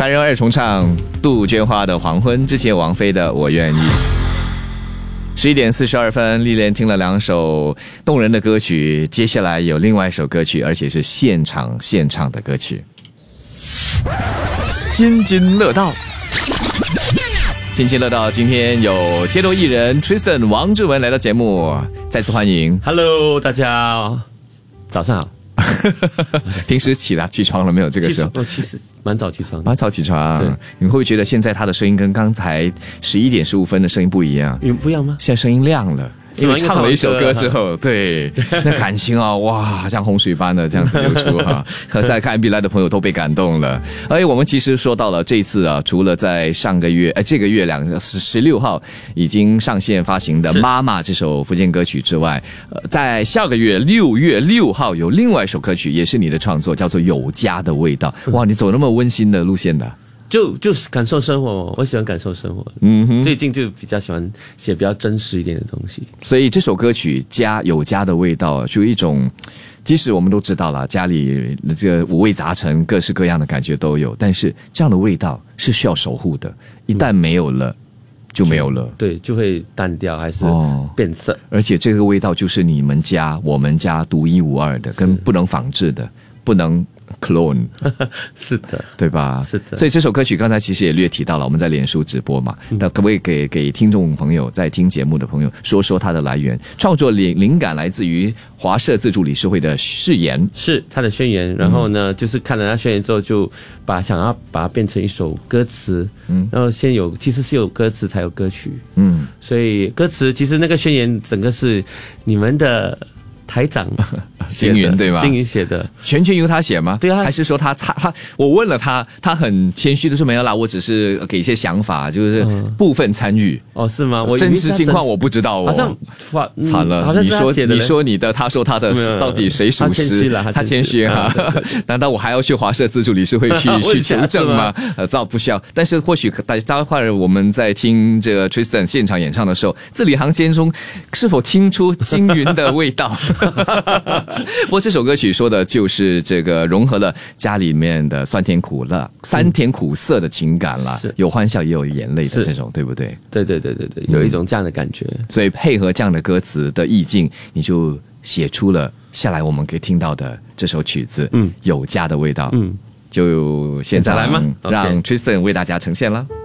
凡人二重唱，杜鹃花的黄昏，之前王菲的我愿意。11点42分，历练听了2首动人的歌曲，接下来有另外一首歌曲，而且是现场现唱的歌曲。津津乐道，津津乐道，今天有街头艺人 Tristan 王志文来到节目，再次欢迎。 Hello， 大家早上好。 平时起床了没有？这个时候其实蛮早起床的， 蛮早起床。对，你会不会觉得现在他的声音跟刚才11点15分的声音不一样？ 不一样吗？ 现在声音亮了。因为唱了一首歌之后，对，那感情啊，哇，像洪水般的这样子流出哈，和在看 MB 来的朋友都被感动了。而我们其实说到了这一次啊，除了在上个月，这个月16号已经上线发行的《妈妈》这首福建歌曲之外，在下个月6月6号有另外一首歌曲，也是你的创作，叫做《有家的味道》。哇，你走那么温馨的路线的。 就是感受生活，我喜欢感受生活。最近就比较喜欢写比较真实一点的东西。 所以这首歌曲有家的味道，就一种，即使我们都知道了家里这个五味杂陈，各式各样的感觉都有，但是这样的味道是需要守护的，一旦没有了。就没有了， 对，就会淡掉，还是变色。 而且这个味道就是你们家、我们家独一无二的，跟不能仿制的，不能 clone。 是的， 对吧？ 是的。 所以这首歌曲刚才其实也略提到了，我们在脸书直播嘛，那可不可以给听众朋友在听节目的朋友说说它的来源？创作灵感来自于华社自助理事会的誓言， 是他的宣言。然后呢，就是看了他宣言之后，就想要把它变成一首歌词。然后其实是有歌词才有歌曲。所以歌词其实那个宣言整个是你们的台长金云对吗？ 金云写的， 全由他写吗？ 对啊， 还是说他我问了他很谦虚的说没有啦，我只是给一些想法，就是部分参与。 哦，是吗？我真实情况我不知道哦。 好像惨了， 好像是他写的。 你说你的，他说他的，到底谁属实？他谦虚哈。难道我还要去华社自助理事会去求证吗？照不需要。但是或许待会儿我们在听这个 Tristan 现场演唱的时候，字里行间中是否听出金云的味道？不过这首歌曲说的就是这个融合了家里面的酸甜苦涩的情感了，有欢笑也有眼泪的这种，对不对？ 对，有一种这样的感觉。 所以配合这样的歌词的意境，你就写出了下来我们可以听到的这首曲子，有家的味道。就现在来吗？让 Tristan 为大家呈现了。